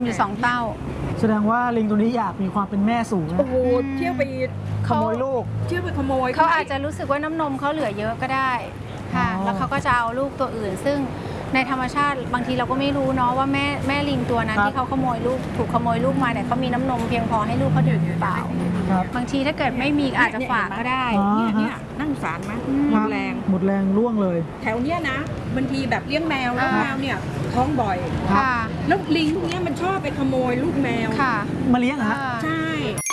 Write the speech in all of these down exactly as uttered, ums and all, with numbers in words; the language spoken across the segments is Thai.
อยู่สองเต้าแสดงว่าลิงตัวนี้อยากมีความเป็นแม่สูงนะโอ้โหเที่ยวไปขโมยลูกเที่ยวไปขโมยเขาอาจจะรู้สึกว่าน้ำนมเขาเหลือเยอะก็ได้ค่ะแล้วเขาก็จะเอาลูกตัวอื่นซึ่งในธรรมชาติบางทีเราก็ไม่รู้เนาะว่าแม่แม่ลิงตัวนั้นที่เขาขโมยลูกถูกขโมยลูกมาเนี่ยเขามีน้ำนมเพียงพอให้ลูกเขาดื่มหรือเปล่าบางทีถ้าเกิดไม่มีอาจจะฝากก็ได้เนี่ยเนี่ยนั่งสารไหมหมดแรงหมดแรงร่วงเลยแถวเนี้ยนะบางทีแบบเลี้ยงแมวแล้วแมวเนี่ยท้องบ่อยค่ะแล้วลิงพวกนี้มันชอบไปขโมยลูกแมวค่ะมาเลี้ยงฮะใช่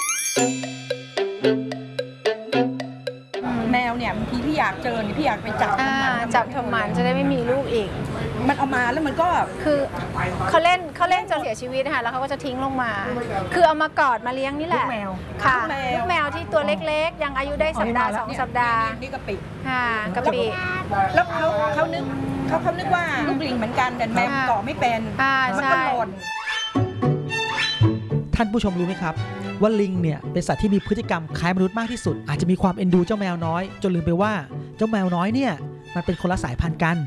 แมวเนี่ยบางทีพี่อยากเจอพี่อยากไปจับจับทำหมันจะได้ไม่มีลูกอีกมันเอามาแล้วมันก็คือเขาเล่นเขาเล่นจนเสียชีวิตค่ะแล้วเขาก็จะทิ้งลงมาคือเอามากอดมาเลี้ยงนี่แหละลูกแมวค่ะลูกแมวที่ตัวเล็กๆยังอายุได้สัปดาห์สองสัปดาห์นี่กะปิค่ะกะปิแล้วเขาเขานึกเขาเขานึกว่าลูกลิงเหมือนกันแต่แมวเกาะไม่เป็นมันก็หล่นท่านผู้ชมรู้ไหมครับว่าลิงเนี่ยเป็นสัตว์ที่มีพฤติกรรมคล้ายมนุษย์มากที่สุดอาจจะมีความเอ็นดูเจ้าแมวน้อยจนลืมไปว่าเจ้าแมวน้อยเนี่ยมันเป็นคนละสายพันธุ์กัน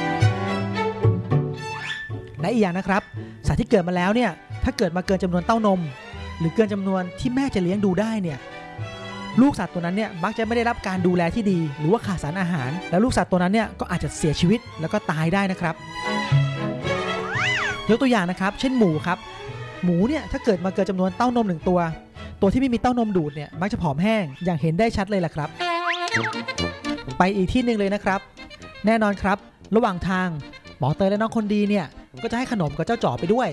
และอีกอย่างนะครับสัตว์ที่เกิดมาแล้วเนี่ยถ้าเกิดมาเกินจำนวนเต้านมหรือเกินจำนวนที่แม่จะเลี้ยงดูได้เนี่ยลูกสัตว์ตัวนั้นเนี่ยมักจะไม่ได้รับการดูแลที่ดีหรือว่าขาดสารอาหารแล้วลูกสัตว์ตัวนั้นเนี่ยก็อาจจะเสียชีวิตแล้วก็ตายได้นะครับยกตัวอย่างนะครับเช่นหมูครับหมูเนี่ยถ้าเกิดมาเกินจำนวนเต้านมหนึ่งตัวตัวที่ไม่มีเต้านมดูดเนี่ยมักจะผอมแห้งอย่างเห็นได้ชัดเลยแหละครับไปอีกที่หนึ่งเลยนะครับแน่นอนครับระหว่างทางหมอเตยและน้องคนดีเนี่ยก็จะให้ขนมกับเจ้าจ๋อไปด้วย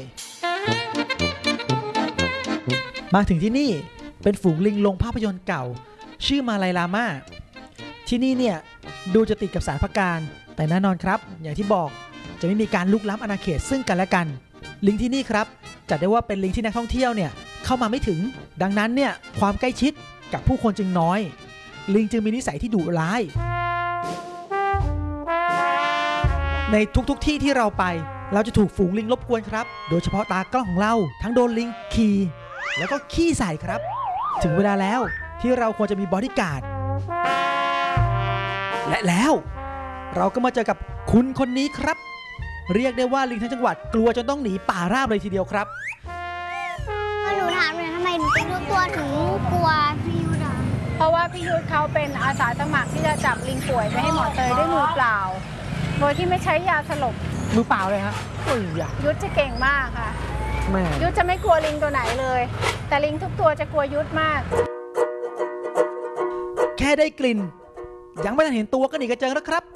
มาถึงที่นี่เป็นฝูงลิงลงภาพยนตร์เก่าชื่อมาลายลาม่าที่นี่เนี่ยดูจะติดกับสารพการแต่แน่นอนครับอย่างที่บอกจะไม่มีการลุกล้ำอาณาเขตซึ่งกันและกันลิงที่นี่ครับจัดได้ว่าเป็นลิงที่นักท่องเที่ยวเนี่ยเข้ามาไม่ถึงดังนั้นเนี่ยความใกล้ชิดกับผู้คนจึงน้อยลิงจึงมีนิสัยที่ดุร้ายในทุกๆ ที่ที่เราไปเราจะถูกฝูงลิงรบกวนครับโดยเฉพาะตากล้องของเราทั้งโดนลิงขี่แล้วก็ขี้ใส่ครับถึงเวลาแล้วที่เราควรจะมีบอดี้การ์ดและแล้วเราก็มาเจอกับคุณคนนี้ครับเรียกได้ว่าลิงทั้งจังหวัดกลัวจนต้องหนีป่าราบเลยทีเดียวครับหนูถามเลยทำไมทุกตัวถึงกลัวพี่ยุทธอ่ะเพราะว่าพี่ยุทธเขาเป็นอาสาสมัครที่จะจับลิงป่วยไปให้หมอเตยด้วยมือเปล่าโดยที่ไม่ใช้ยาสลบมือเปล่าเลยฮะยุทธจะเก่งมากค่ะแม่ยุทธจะไม่กลัวลิงตัวไหนเลยแต่ลิงทุกตัวจะกลัวยุทธมากแค่ได้กลิ่นยังไม่ทันเห็นตัวก็หนีกระเจิงแล้วครับ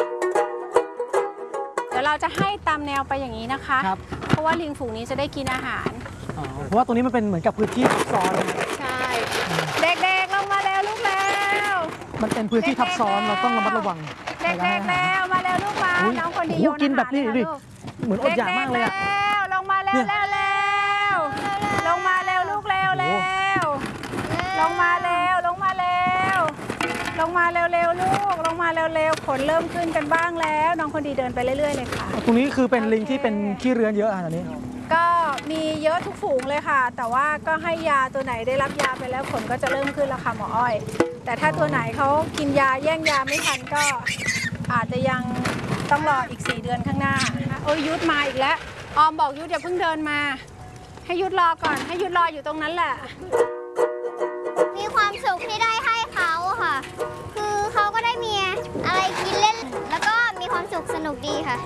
เดี๋ยวเราจะให้ตามแนวไปอย่างนี้นะคะเพราะว่าลิงฝูงนี้จะได้กินอาหารเพราะว่าตรงนี้มันเป็นเหมือนกับพื้นที่ทับซ้อนใช่เด็กๆลงมาแล้วลูกแล้วมันเป็นพื้นที่ทับซ้อนเราต้องระมัดระวังเด็กๆแล้วมาแล้วลูกมาน้องคนดีโยนกินแบบนี้ดิเหมือนอดอยากมากเลยอะลงมาแล้วแล้วแล้วลงมาแล้วลูกแล้วแล้วลงมาแล้วลงมาแล้วลงมาเร็วๆลูกลงมาเร็วๆขนเริ่มขึ้นกันบ้างแล้วน้องคนดีเดินไปเรื่อยๆเลยค่ะตรงนี้คือเป็นลิงที่เป็นขี้เรือนเยอะอ่ะตอนนี้ก็มีเยอะทุกฝูงเลยค่ะแต่ว่าก็ให้ยาตัวไหนได้รับยาไปแล้วขนก็จะเริ่มขึ้นแล้วค่ะหมออ้อยแต่ถ้าตัวไหนเขากินยาแย่งยาไม่ทันก็อาจจะยังต้องรออีกสี่เดือนข้างหน้าโอ้ยยุทธมาอีกแล้วออมบอกยุทธอย่าเพิ่งเดินมาให้ยุทธรอก่อนให้ยุทธรออยู่ตรงนั้นแหละมีความสุขที่ได้ให้เขาค่ะคือเขาก็ได้มีอะไรกินเล่นแล้วก็มีความสุขสนุกดีค่ะ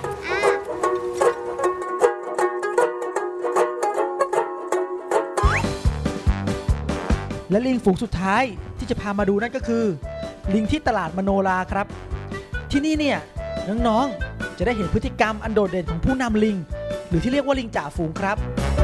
และลิงฝูงสุดท้ายที่จะพามาดูนั่นก็คือลิงที่ตลาดมโนราครับที่นี่เนี่ยน้องๆจะได้เห็นพฤติกรรมอันโดดเด่นของผู้นำลิงหรือที่เรียกว่าลิงจ่าฝูงครับ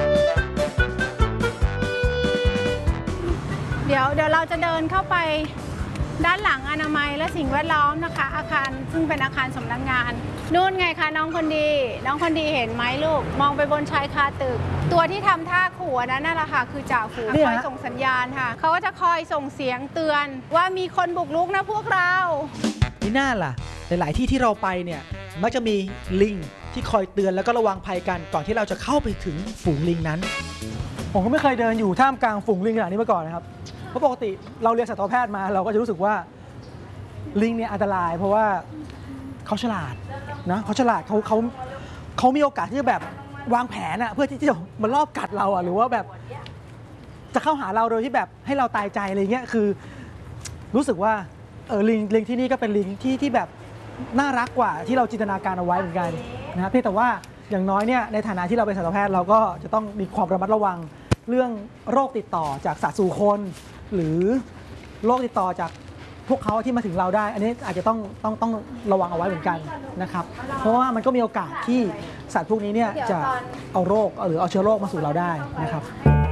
เดี๋ยวเดี๋ยวเราจะเดินเข้าไปด้านหลังอนามัยและสิ่งแวดล้อมนะคะอาคารซึ่งเป็นอาคารสำนักงานนู่นไงคะน้องคนดีน้องคนดีเห็นไหมลูกมองไปบนชายคาตึกตัวที่ทำท่าขู่นั้นนั่นแหละค่ะคือจ่าฝูงคอยส่งสัญญาณค่ะเขาก็จะคอยส่งเสียงเตือนว่ามีคนบุกรุกนะพวกเรานี่น่าล่ะหลายๆที่ที่เราไปเนี่ยมักจะมีลิงที่คอยเตือนแล้วก็ระวังภัยกันก่อนที่เราจะเข้าไปถึงฝูงลิงนั้นผมก็ไม่เคยเดินอยู่ท่ามกลางฝูงลิงขนาดนี้มาก่อนนะครับเพราะปกติเราเรียนสัตวแพทย์มาเราก็จะรู้สึกว่าลิงเนี่ยอันตรายเพราะว่าเขาฉลาดนะเขาฉลาดเขาเขาเขามีโอกาสที่จะแบบวางแผนอะเพื่อที่จะมารอบกัดเราอะหรือว่าแบบจะเข้าหาเราโดยที่แบบให้เราตายใจอะไรเงี้ยคือรู้สึกว่าเออลิงลิงที่นี่ก็เป็นลิงที่ที่แบบน่ารักกว่าที่เราจินตนาการเอาไว้เหมือนกันนะเพียงแต่ว่าอย่างน้อยเนี่ยในฐานะที่เราเป็นสัตวแพทย์เราก็จะต้องมีความระมัดระวังเรื่องโรคติดต่อจากสัตว์สู่คน หรือโรคติดต่อจากพวกเขาที่มาถึงเราได้ อันนี้อาจจะต้องต้องต้องระวังเอาไว้เหมือนกันนะครับเพราะว่ามันก็มีโอกาสที่สัตว์พวกนี้เนี่ยจะเอาโรคหรือเอาเชื้อโรคมาสู่เราได้นะครับ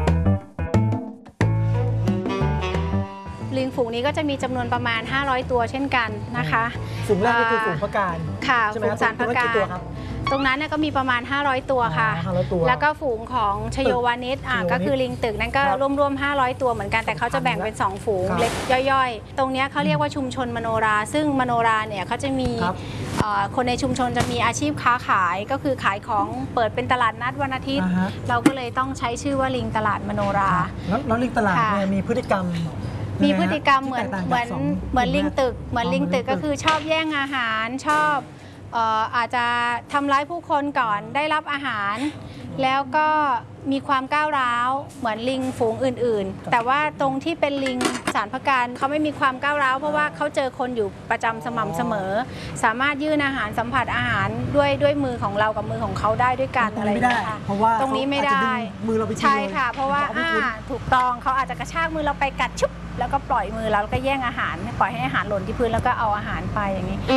ลิงฝูงนี้ก็จะมีจำนวนประมาณห้าร้อยตัวเช่นกันนะคะฝูงแรกก็คือฝูงพระการค่ะใช่ไหมฝูงสารพระการตรงนั้นก็มีประมาณห้าร้อยตัวค่ะแล้วก็ฝูงของชโยวานิชอ่ะก็คือลิงตึกนั้นก็รวมๆห้าร้อยตัวเหมือนกันแต่เขาจะแบ่งเป็นสองฝูงเล็กย่อยๆตรงนี้เขาเรียกว่าชุมชนมโนราซึ่งมโนราเนี่ยเขาจะมีคนในชุมชนจะมีอาชีพค้าขายก็คือขายของเปิดเป็นตลาดนัดวันอาทิตย์เราก็เลยต้องใช้ชื่อว่าลิงตลาดมโนราแล้วลิงตลาดเนี่ยมีพฤติกรรมมีพฤติกรรมเหมือนเหมือนเหมือนลิงตึกเหมือนลิงตึกก็คือชอบแย่งอาหารชอบอาจจะทำร้ายผู้คนก่อนได้รับอาหารแล้วก็มีความก้าวร้าวเหมือนลิงฝูงอื่นๆแต่ว่าตรงที่เป็นลิงสารพระการเขาไม่มีความก้าวร้าวเพราะว่าเขาเจอคนอยู่ประจำสม่ำเสมอสามารถยื่นอาหารสัมผัสอาหารด้วยด้วยมือของเรากับมือของเขาได้ด้วยกันอะไรอย่างเงี้ยค่ะตรงนี้ไม่ได้มือเราไปใช่ค่ะเพราะว่าถูกต้องเขาอาจจะกระชากมือเราไปกัดชุบแล้วก็ปล่อยมือเราแล้วก็แย่งอาหารปล่อยให้อาหารหล่นที่พื้นแล้วก็เอาอาหารไปอย่างนี้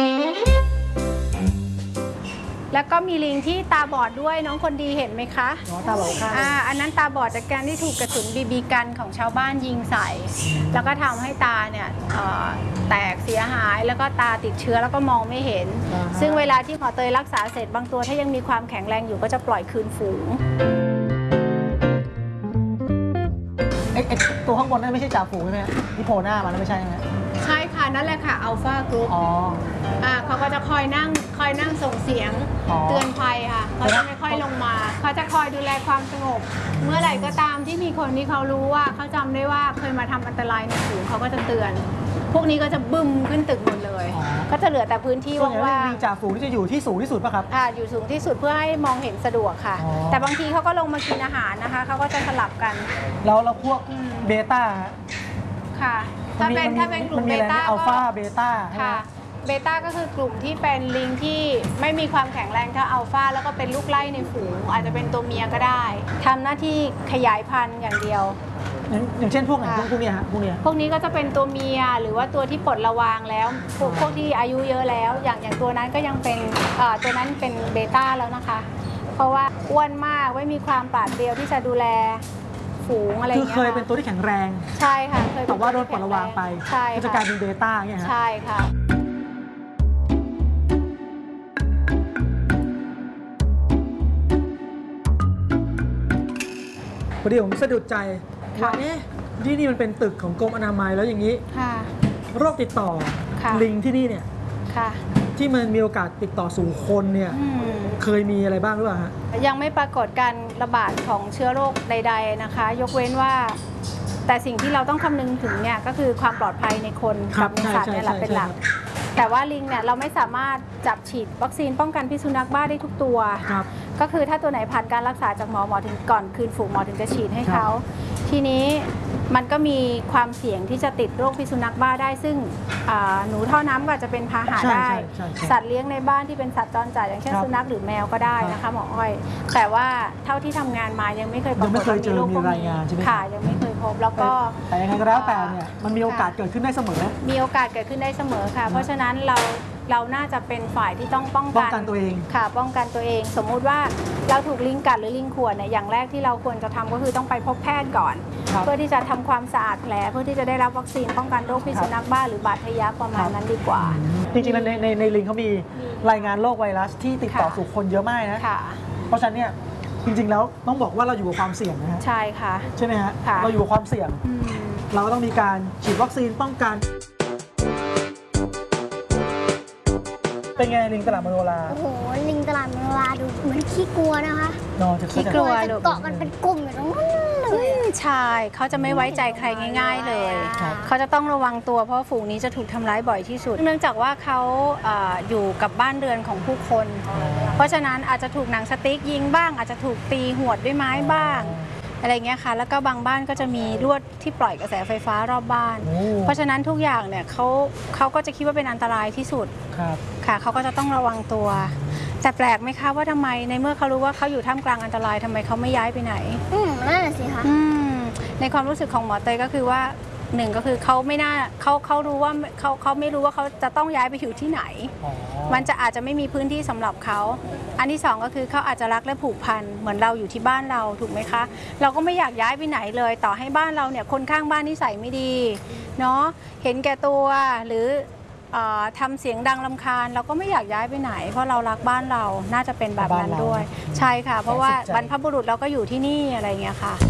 แล้วก็มีลิงที่ตาบอดด้วยน้องคนดีเห็นไหมคะอ๋อตาบอดค่ะอ่าอันนั้นตาบอดจากการที่ถูกกระสุนบีบีกันของชาวบ้านยิงใส่แล้วก็ทำให้ตาเนี่ยแตกเสียหายแล้วก็ตาติดเชื้อแล้วก็มองไม่เห็นซึ่งเวลาที่หมอเตยรักษาเสร็จบางตัวถ้ายังมีความแข็งแรงอยู่ก็จะปล่อยคืนฝูงไอ้ตัวข้างบนนั่นไม่ใช่จ่าฝูงใช่ไหมที่โผล่หน้ามันไม่ใช่ไหมใช่ค่ะนั่นแหละค่ะอัลฟากรุ๊ปอ๋ออ่าเขาก็จะคอยนั่งคอยนั่งส่งเสียงเตือนภัยค่ะเขาจะไม่ค่อยลงมาเขาจะคอยดูแลความสงบเมื่อไหร่ก็ตามที่มีคนที่เขารู้ว่าเขาจำได้ว่าเคยมาทำอันตรายในฝูงเขาก็จะเตือนพวกนี้ก็จะบึ้มขึ้นตึกหมดเลยก็จะเหลือแต่พื้นที่ว่างๆจ่าฝูงที่จะอยู่ที่สูงที่สุดป่ะครับอ่าอยู่สูงที่สุดเพื่อให้มองเห็นสะดวกค่ะแต่บางทีเขาก็ลงมากินอาหารนะคะเขาก็จะสลับกันแล้วแล้วพวกเบต้าค่ะถ้าเป็นถ้าเป็นกลุ่มเบต้าอัลฟาเบต้าค่ะเบต้าก็คือกลุ่มที่เป็นลิงที่ไม่มีความแข็งแรงเท่าอัลฟาแล้วก็เป็นลูกไล่ในฝูงอาจจะเป็นตัวเมียก็ได้ทำหน้าที่ขยายพันธุ์อย่างเดียวอย่างเช่นพวกไหนพวกนี้ฮะพวกนี้พวกนี้ก็จะเป็นตัวเมียหรือว่าตัวที่ปลดระวางแล้วพวกพวกที่อายุเยอะแล้วอย่างอย่างตัวนั้นก็ยังเป็นตัวนั้นเป็นเบต้าแล้วนะคะเพราะว่าอ้วนมากไม่มีความปราดเปรียวที่จะดูแลฝูงอะไรเงี้ยคือเคยเป็นตัวที่แข็งแรงใช่ค่ะเคยแต่ว่าโดนปลดระวางไปก็จะกลายเป็นเบต้าเนี่ยฮะใช่ค่ะพอดีผมสะดุดใจว่าเอ๊ะที่นี่มันเป็นตึกของกรมอนามัยแล้วอย่างนี้โรคติดต่อลิงที่นี่เนี่ยที่มันมีโอกาสติดต่อสู่คนเนี่ยเคยมีอะไรบ้างหรือเปล่าฮะยังไม่ปรากฏการระบาดของเชื้อโรคใดๆนะคะยกเว้นว่าแต่สิ่งที่เราต้องคำนึงถึงเนี่ยก็คือความปลอดภัยในคนกับในสัตว์เนี่ยแหละเป็นหลักแต่ว่าลิงเนี่ยเราไม่สามารถจับฉีดวัคซีนป้องกันพิษสุนัขบ้าได้ทุกตัวก็คือถ้าตัวไหนผ่านการรักษาจากหมอหมอถึงก่อนคืนฝูงหมอถึงจะฉีดให้เขาทีนี้มันก็มีความเสี่ยงที่จะติดโรคพิษสุนัขบ้าได้ซึ่งหนูท่อน้ำก็จะเป็นพาหะได้สัตว์เลี้ยงในบ้านที่เป็นสัตว์จรจัดอย่างเช่นสุนัขหรือแมวก็ได้นะคะหมออ้อยแต่ว่าเท่าที่ทำงานมายังไม่เคยปรากฏว่ามีโรคพวกนี้ค่ะยังไม่เคยพบแล้วก็แต่ยังไงก็แล้วแต่เนี่ยมันมีโอกาสเกิดขึ้นได้เสมอมีโอกาสเกิดขึ้นได้เสมอค่ะเพราะฉะนั้นเราเราน่าจะเป็นฝ่ายที่ต้องป้องกันป้องกันตัวเองค่ะป้องกันตัวเองสมมุติว่าเราถูกลิงกัดหรือลิงข่วนเนี่ยอย่างแรกที่เราควรจะทำก็คือต้องไปพบแพทย์ก่อนเพื่อที่จะทำความสะอาดแผลเพื่อที่จะได้รับวัคซีนป้องกันโรคพิษสุนัขบ้าหรือบาดทะยักประมาณนั้นดีกว่าจริงๆในในในลิงเขามีรายงานโรคไวรัสที่ติดต่อสู่คนเยอะมากนะเพราะฉะนั้นเนี่ยจริงๆแล้วต้องบอกว่าเราอยู่กับความเสี่ยงนะฮะใช่ค่ะใช่ไหมฮะเราอยู่กับความเสี่ยงเราก็ต้องมีการฉีดวัคซีนป้องกันเป็นไงลิงตลาดมโนราโอ้โหลิงตลาดมโนราดูเหมือนขี้กลัวนะคะนอนจะขี้กลัวเกาะกันเป็นกลุ่มอยู่ตรงนั้นเลยใช่เขาจะไม่ไว้ใจใครง่าย ๆเลยครับเขาจะต้องระวังตัวเพราะฝูงนี้จะถูกทำร้ายบ่อยที่สุด เนื่องจากว่าเขาเอ่ออยู่กับบ้านเรือนของผู้คน เพราะฉะนั้นอาจจะถูกหนังสติ๊กยิงบ้าง อาจจะถูกตีหวดด้วยไม้บ้างอะไรเงี้ยค่ะแล้วก็บางบ้านก็จะมีลวดที่ปล่อยกระแสไฟฟ้ารอบบ้านโอ้เพราะฉะนั้นทุกอย่างเนี่ยเขาเขาก็จะคิดว่าเป็นอันตรายที่สุดครับค่ะเขาก็จะต้องระวังตัว แต่แปลกไหมคะว่าทำไมในเมื่อเขารู้ว่าเขาอยู่ท่ามกลางอันตรายทำไมเขาไม่ย้ายไปไหนอืมนั่นแหละสิคะอืมในความรู้สึกของหมอเตยก็คือว่าหนึ่งก็คือเขาไม่น่าเขาเขารู้ว่าเขาเขาไม่รู้ว่าเขาจะต้องย้ายไปอยู่ที่ไหนอ๋อมันจะอาจจะไม่มีพื้นที่สำหรับเขา อันที่สองก็คือเขาอาจจะรักและผูกพันเหมือนเราอยู่ที่บ้านเราถูกไหมคะ เราก็ไม่อยากย้ายไปไหนเลย ต่อให้บ้านเราเนี่ยคนข้างบ้านนิสัยไม่ดีเนาะเห็นแก่ตัวหรือเอ่อทำเสียงดังรำคาญ เราก็ไม่อยากย้ายไปไหน เพราะเรารักบ้านเราน่าจะเป็นแบบนั้นด้วย ใช่ค่ะ เพราะว่าบรรพบุรุษเราก็อยู่ที่นี่อะไรเงี้ยค่ะ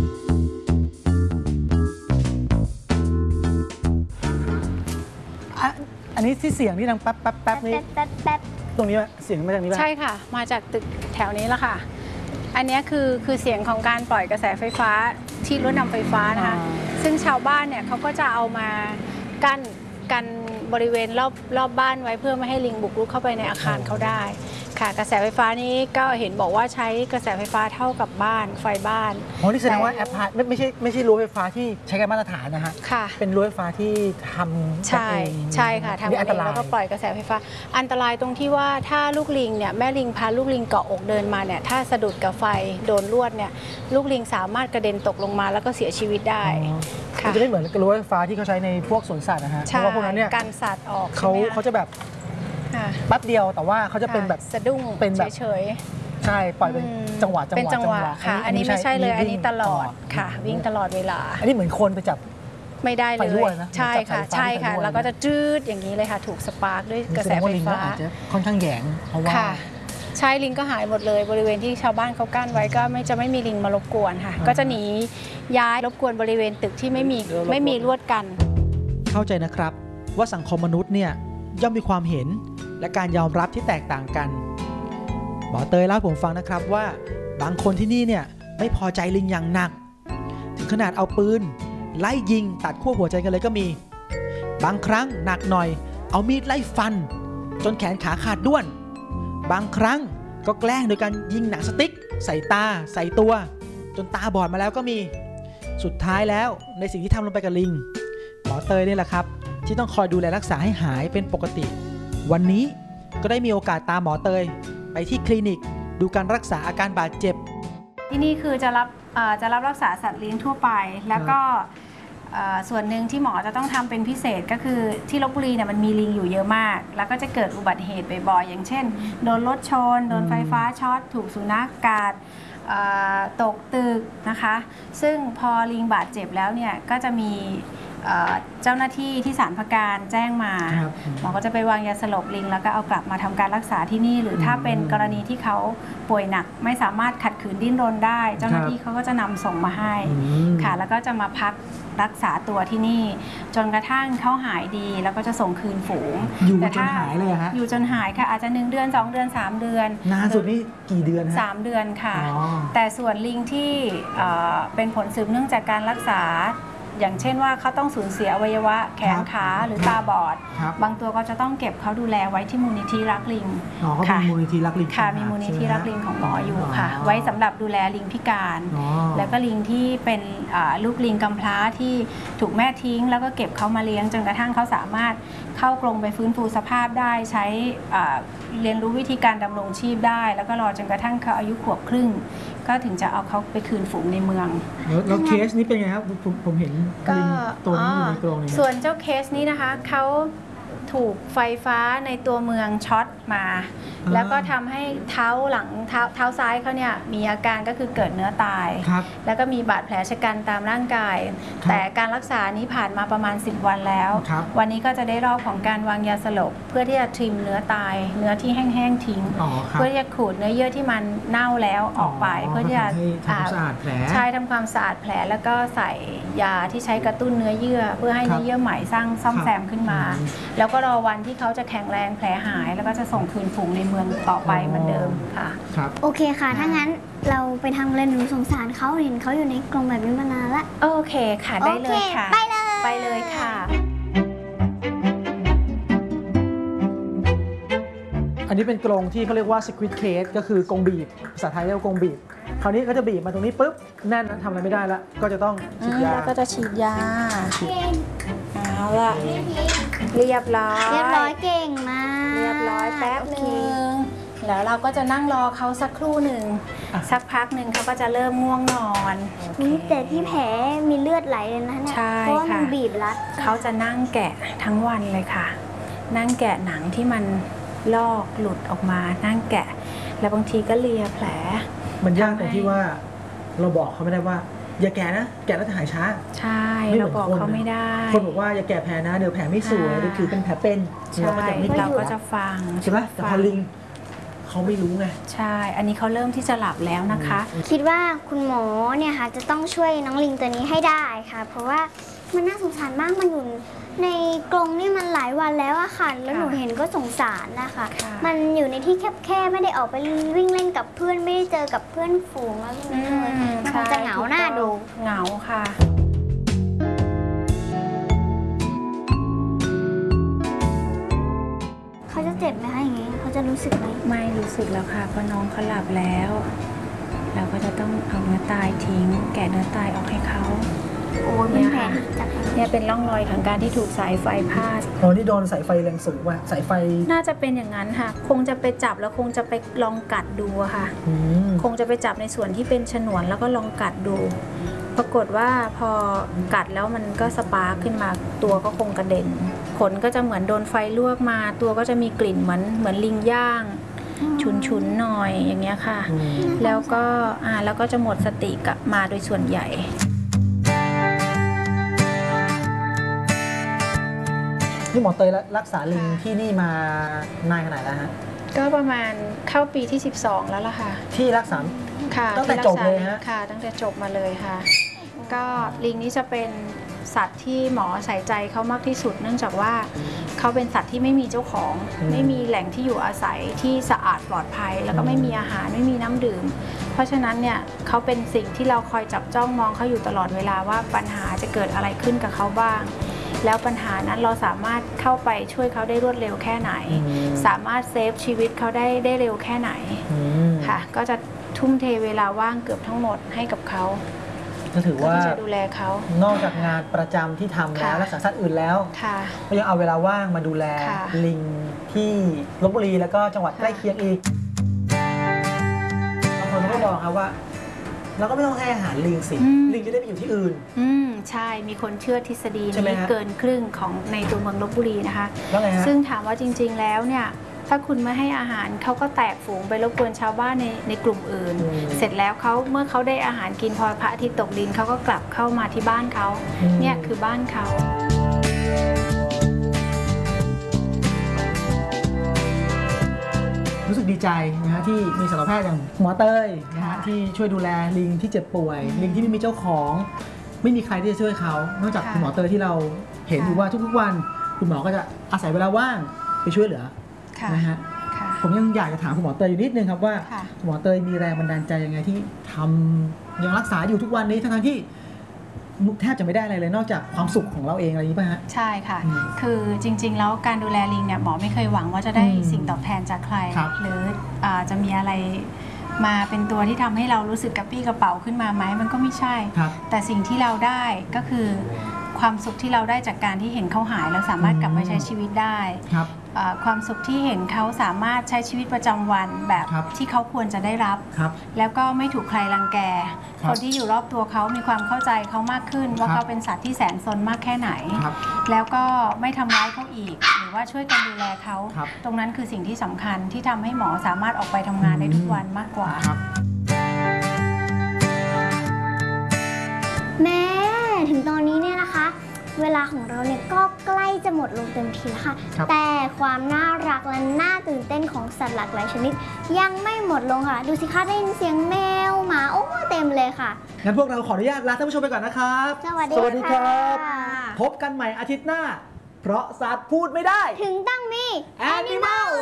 อ่ะอันนี้ที่เสียงที่ดังแป๊บแป๊บแป๊บนี่แป๊บแป๊บแป๊บตรงนี้ป่ะเสียงมาจากนี้ป่ะใช่ค่ะ มาจากตึกแถวนี้ละค่ะ อันนี้คือคือเสียงของการปล่อยกระแสไฟฟ้าที่รถนำไฟฟ้านะคะ ซึ่งชาวบ้านเนี่ยเขาก็จะเอามากั้นกันบริเวณรอบรอบบ้านไว้เพื่อไม่ให้ลิงบุกรุกเข้าไปในอาคารเขาได้ ค่ะ กระแสไฟฟ้านี้ก็เห็นบอกว่าใช้กระแสไฟฟ้าเท่ากับบ้านไฟบ้านอ๋อนี่แสดงว่าแอปพาร์ตไม่ไม่ใช่ไม่ใช่รั้วไฟฟ้าที่ใช้กันมาตรฐานนะฮะค่ะเป็นรั้วไฟฟ้าที่ทำใช่กันเองใช่ค่ะทำนี่เออันตงรายแล้วก็ปล่อยกระแสไฟฟ้า อันตรายตรงที่ว่าถ้าลูกลิงเนี่ยแม่ลิงพาลูกลิงเกาะอกเดินมาเนี่ยถ้าสะดุดกับไฟโดนลวดเนี่ยลูกลิงสามารถกระเด็นตกลงมาแล้วก็เสียชีวิตได้อ๋อค่ะมันจะไม่เหมือนกับรั้วไฟฟ้าที่เขาใช้ในพวกสวนสัตว์นะฮะเพใช่ราะว่าพวกนั้นเนี่ยกันสัตว์ออกเขาใช่ไหมคะเขาจะแบบค่ะแป๊บเดียวแต่ว่าเขาจะเป็นแบบสะดุ้งเป็นแบบเฉยใช่ปล่อยเป็นอืมจังหวะจังเป็นหวะจังหวะค่ะ อันนี้ไม่ใช่เลยอันนี้ตลอดค่ะ วิ่งตลอดเวลาอันนี้เหมือนคนไปจับไม่ได้เลไฟรั่วย นะใช่ค่ะจับสายไฟใช่ค่ะไฟรั่วแล้วก็จะจืดอย่างนี้เลยค่ะ ถูกสปาร์กด้วยกระแสดงไฟว่าลิงก็ฟ้าอาจจะค่อนข้างแหยงเพราะว่าค่ะใช่ลิงก็หายหมดเลย บริเวณที่ชาวบ้านเขากั้นไว้ก็ไม่จะไม่มีลิงมารบกวนค่ะ ก็จะหนีย้ายรบกวนบริเวณตึกที่ไม่มีไม่มีลวดกันเข้าใจนะครับว่าสังคมมนุษย์เนี่ยย่อมมีความเห็นและการยอมรับที่แตกต่างกันหมอเตยเล่าให้ผมฟังนะครับว่าบางคนที่นี่เนี่ยไม่พอใจลิงอย่างหนัก ถึงขนาดเอาปืนไล่ยิงตัดขั้วหัวใจกันเลยก็มี บางครั้งหนักหน่อยเอามีดไล่ฟัน จนแขนขาขาดด้วน บางครั้งก็แกล้งโดยการยิงหนังสติ๊กใส่ตาใส่ตัว จนตาบอดมาแล้วก็มีสุดท้ายแล้วในสิ่งที่ทำลงไปกับลิงหมอเตยนี่แหละครับที่ต้องคอยดูแลรักษาให้หายเป็นปกติ วันนี้ก็ได้มีโอกาสตามหมอเตยไปที่คลินิกดูการรักษาอาการบาดเจ็บที่นี่คือจะรับเอ่อจะรับรักษาสัตว์เลี้ยงทั่วไป แล้วก็เอ่อส่วนหนึ่งที่หมอจะต้องทำเป็นพิเศษก็คือที่ลพบุรีเนี่ยมันมีลิงอยู่เยอะมาก แล้วก็จะเกิดอุบัติเหตุบ่อยๆอย่างเช่นโดนรถชนโดนไฟฟ้าช็อตถูกสุนัขกัดเอ่อตกตึกนะคะ ซึ่งพอลิงบาดเจ็บแล้วเนี่ยก็จะมีเอ่อเจ้าหน้าที่ที่ศาลพการแจ้งมาครับหมอก็จะไปวางยาสลบลิงแล้วก็เอากลับมาทำการรักษาที่นี่ หรือถ้าเป็นกรณีที่เขาป่วยหนักไม่สามารถขัดขืนดิ้นรนได้ เจ้าหน้าที่เขาก็จะนำส่งมาให้อืมค่ะ แล้วก็จะมาพักรักษาตัวที่นี่ จนกระทั่งเขาหายดีแล้วก็จะส่งคืนฝูงอยู่แต่จนหายเลยเหรอฮะอยู่จนหายค่ะอาจจะหนึ่งเดือนสองเดือนสามเดือนนานสุดนี่กี่เดือนฮะสามเดือนค่ะอ๋อแต่ส่วนลิงที่เอ่อเป็นผลสืบเนื่องจากการรักษา อย่างเช่นว่าเขาต้องสูญเสียอวัยวะแขนขาหรือตาบอดครับบางตัวก็จะต้องเก็บเขาดูแลไว้ที่มูลนิธิรักลิงอ๋อเขาเป็นมูลนิธิรักลิงค่ะต่างหากมีมูลนิธิใช่ไหรักลิงของหมออยู่อ๋อค่ะ ไว้สำหรับดูแลลิงพิการอ๋อแล้วก็ลิงที่เป็นอ่าลูกลิงกำพร้าที่ถูกแม่ทิ้ง แล้วก็เก็บเขามาเลี้ยงจนกระทั่งเขาสามารถเข้ากรงไปฟื้นฟูสภาพได้ใช้อ่าเรียนรู้วิธีการดำรงชีพได้ แล้วก็รอจนกระทั่งเขาอายุขวบครึ่ง ก็ถึงจะเอาเขาไปคืนฝูงในเมืองแล้วแล้วเคสนี้เป็นไงครับผมผมเห็นลิงตัวนี้อยู่ในกรงเลยส่วนเจ้าเคสนี้นะคะเขาถูกไฟฟ้าในตัวเมืองช็อตมาอ่าแล้วก็ทำให้เท้าหลังเท้าเท้าซ้ายเขาเนี่ยมีอาการก็คือเกิดเนื้อตายครับแล้วก็มีบาดแผลชะกันตามร่างกายครับแต่การรักษานี้ผ่านมาประมาณสิบวันแล้วครับวันนี้ก็จะได้รอบของการวางยาสลบเพื่อที่จะทริมเนื้อตาย เนื้อที่แห้งๆทิ้งอ๋อครับเพื่อที่จะขูดเนื้อเยื่อที่มันเน่าแล้วออกไป เพื่อที่จะให้ทำความสะอาดแผลใช่ทำความสะอาดแผลแล้วก็ใส่ยาที่ใช้กระตุ้นเนื้อเยื่อ เพื่อให้ครับเนื้อเยื่อใหม่สร้างซ่อมครับแซมขึ้นมาอืมแล้วก็รอวันที่เขาจะแข็งแรงแผลหายแล้วก็จะส่งคืนฝูงในเมืองต่อไปเหมือนเดิมค่ะครับโอเคค่ะ ถ้างั้นเราไปทำเลยหนูสงสารเขาเห็นเขาอยู่ในกรงแบบนี้มานานละโอเคค่ะได้เลยค่ะโอเคไปเลยไปเลยค่ะอันนี้เป็นกรงที่เขาเรียกว่า squid cage ก็คือกรงบีบภาษาไทยเรียกว่ากรงบีบคราวนี้เขาจะบีบมาตรงนี้ปุ๊บแน่นทำอะไรไม่ได้แล้วก็จะต้องฉีดยาแล้วก็จะฉีดยาเอาละเรียบร้อยเรียบร้อยเก่งมากเรียบร้อยแป๊บหโอเคนึ่งแล้วเราก็จะนั่งรอเขาสักครู่หนึ่งอ่ะสักพักหนึ่งเขาก็จะเริ่มง่วงนอนโอเคอุ๊ยแต่ที่แผลมีเลือดไหลเลยนะเนี่ยใช่เพราะว่ามันค่ะบีบรัดเขาจะนั่งแกะทั้งวันเลยค่ะ นั่งแกะหนังที่มันลอกหลุดออกมา นั่งแกะ แล้วบางทีก็เลียแผลมันยากตรงที่ว่าเราบอกเขาไม่ได้ว่า อย่าแก่นะ แก่แล้วจะหายช้าใช่ไม่เหมืเราอนบอกคนเขานะไม่ได้คนบอกว่าอย่าแก่แผลนะเดี๋ยวแผลไม่สวยอ่าเดี๋ยวถือเป็นแผลเป็นใช่เราก็จะไม่เราเกี่ยวก็จะฟังใช่ไหมแต่พอลิงเขาไม่รู้ไงใช่ อันนี้เขาเริ่มที่จะหลับแล้วนะคะคิดว่าคุณหมอเนี่ยค่ะจะต้องช่วยน้องลิงตัวนี้ให้ได้ค่ะ เพราะว่ามันน่าสงสารมากมันอยู่ในกรงนี่มันหลายวันแล้วอะค่ะแล้วหนูเห็นก็สงสารนะคะค่ะมันอยู่ในที่แคบๆไม่ได้ออกไปวิ่งเล่นกับเพื่อนไม่ได้เจอกับเพื่อนฝูงแล้วนี่เลยมันคงจะเหงาหน้าดูเหงาค่ะเขาจะเจ็บไหมคะอย่างงี้เขาจะรู้สึกไหมไม่รู้สึกแล้วค่ะเพราะน้องเขาหลับแล้ว เราก็จะต้องเอาเนื้อตายทิ้ง แกะเนื้อตายออกให้เขาโอ้ยเป็นแผลที่จับเนี่ยเป็นร่องรอยของการที่ถูกสายไฟพาดตอนที่โดนสายไฟแรงสูงว่ะสายไฟน่าจะเป็นอย่างนั้นค่ะ คงจะไปจับแล้วคงจะไปลองกัดดูอะค่ะอืมคงจะไปจับในส่วนที่เป็นฉนวนแล้วก็ลองกัดดู ปรากฏว่าพอกัดแล้วมันก็สปาร์คขึ้นมาตัวก็คงกระเด็น ขนก็จะเหมือนโดนไฟลวกมา ตัวก็จะมีกลิ่นเหมือนเหมือนลิงย่าง ฉุนๆหน่อยอย่างเงี้ยค่ะอืมแล้วก็อ่าแล้วก็จะหมดสติกลับมาโดยส่วนใหญ่นี่หมอเตยรักษาลิงที่นี่มานานขนาดแล้วฮะก็ประมาณเข้าปีที่ สิบสอง แล้วล่ะค่ะที่รักษาค่ะตั้งแต่ที่รักจบษาเลยฮะค่ะ ตั้งแต่จบมาเลยค่ะ ก็ลิงนี้จะเป็นสัตว์ที่หมอใส่ใจเขามากที่สุด เนื่องจากว่าเขาเป็นสัตว์ที่ไม่มีเจ้าของ ไม่มีแหล่งที่อยู่อาศัยที่สะอาดปลอดภัย แล้วก็ไม่มีอาหารไม่มีน้ำดื่ม เพราะฉะนั้นเนี่ยเขาเป็นสิ่งที่เราคอยจับจ้องมองเขาอยู่ตลอดเวลาว่าปัญหาจะเกิดอะไรขึ้นกับเขาบ้าง แล้วปัญหานั้นเราสามารถเข้าไปช่วยเขาได้รวดเร็วแค่ไหน สามารถเซฟชีวิตเขาได้ได้เร็วแค่ไหนอืมค่ะ ก็จะทุ่มเทเวลาว่างเกือบทั้งหมดให้กับเขาก็ถือก็ว่าจะดูแลเขานอกจากงานประจำที่ทำแล้วค่ะรักษาสัตว์อื่นแล้วค่ะก็ยังเอาเวลาว่างมาดูแลค่ะลิงที่ลบบุรีแล้วก็จังหวัดค่ะใกล้เคียงอีกบางคนก็บอกครับว่า เราก็ไม่ต้องให้อาหารลิงสิ ลิงจะได้ไปอยู่ที่อื่นอืมใช่ มีคนเชื่อทฤษฎีใช่ไหมนี้ฮะเกินครึ่งของในตัวเมืองลบบุรีนะคะแล้วไงฮะซึ่งถามว่าจริง ๆ แล้วเนี่ย ถ้าคุณไม่ให้อาหารเขาก็แตกฝูงไปรบกวนชาวบ้านในในกลุ่มอื่นอืมเสร็จแล้วเขาเมื่อเขาได้อาหารกินพอพระอาทิตย์ตกดินเขาก็กลับเข้ามาที่บ้านเขาอืมเนี่ยคือบ้านเขารู้สึกดีใจนะฮะที่มีสัตวแพทย์อย่างหมอเต้ยนะฮะค่ะที่ช่วยดูแลลิงที่เจ็บป่วย ลิงที่ไม่มีเจ้าของ ไม่มีใครที่จะช่วยเขา นอกจากค่ะคุณหมอเต้ยที่เราเห็นค่ะอยู่ว่าทุกๆวัน คุณหมอก็จะอาศัยเวลาว่างไปช่วยเหลือค่ะนะฮะค่ะผมยังอยากจะถามคุณหมอเตยอยู่นิดนึงครับว่าค่ะคุณหมอเตยมีแรงบันดาลใจยังไงที่ทำยังรักษาอยู่ทุกวันนี้ทั้งๆที่แทบจะไม่ได้อะไรเลยนอกจากความสุขของเราเองอะไรอย่างนี้ป่ะฮะใช่ค่ะอืมคือจริง ๆ แล้วการดูแลลิงเนี่ยหมอไม่เคยหวังว่าจะได้อืมสิ่งตอบแทนจากใครครับหรืออาจะมีอะไรมาเป็นตัวที่ทำให้เรารู้สึกกระปี้กระเป๋าขึ้นมาไหมมันก็ไม่ใช่ครับแต่สิ่งที่เราได้ก็คือความสุขที่เราได้จากการที่เห็นเขาหายแล้วสามารถกลับไปใช้ชีวิตได้ครับอ่าความสุขที่เห็นเขาสามารถใช้ชีวิตประจำวันแบบครับที่เขาควรจะได้รับครับแล้วก็ไม่ถูกใครรังแกครับคนที่อยู่รอบตัวเขามีความเข้าใจเขามากขึ้น ว่าครับเขาเป็นสัตว์ที่แสนสนมากแค่ไหนครับแล้วก็ไม่ทำร้ายเขาอีก หรือว่าช่วยกันดูแลเขาครับตรงนั้นคือสิ่งที่สำคัญที่ทำให้หมอสามารถออกไปทำงานได้ทุกวันมากกว่าครับแม่ถึงตอนนี้เนี่ยนะคะ เวลาของเราเนี่ยก็ใกล้จะหมดลงเต็มทีแล้วค่ะครับแต่ความน่ารักและน่าตื่นเต้นของสัตว์หลากหลายชนิด ยังไม่หมดลงค่ะ ดูสิคะได้ยินเสียงแมวหมาโอ้เต็มเลยค่ะงั้นพวกเราขออนุญาตลาท่านผู้ชมไปก่อนนะครับสวัสดีสวัสดีครับค่ะพบกันใหม่อาทิตย์หน้าเพราะสัตว์พูดไม่ได้ถึงต้องมี Animal